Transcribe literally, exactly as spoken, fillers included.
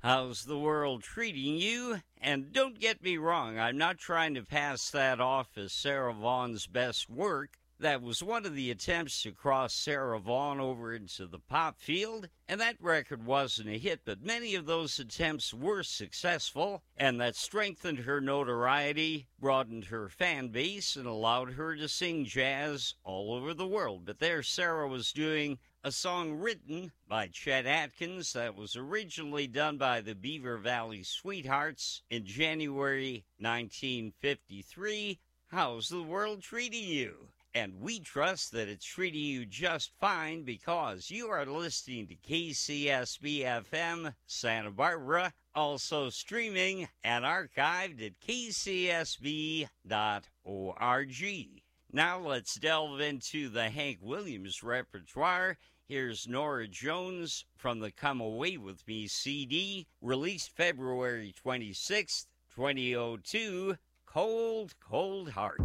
How's the world treating you? And don't get me wrong, I'm not trying to pass that off as Sarah Vaughan's best work. That was one of the attempts to cross Sarah Vaughan over into the pop field, and that record wasn't a hit, but many of those attempts were successful, and that strengthened her notoriety, broadened her fan base, and allowed her to sing jazz all over the world. But there Sarah was doing a song written by Chet Atkins that was originally done by the Beaver Valley Sweethearts in January nineteen fifty-three. How's the world treating you? And we trust that it's treating you just fine because you are listening to K C S B F M Santa Barbara, also streaming and archived at k c s b dot org. Now let's delve into the Hank Williams repertoire. Here's Norah Jones from the Come Away With Me C D, released February twenty-sixth, twenty oh two, Cold, Cold Heart.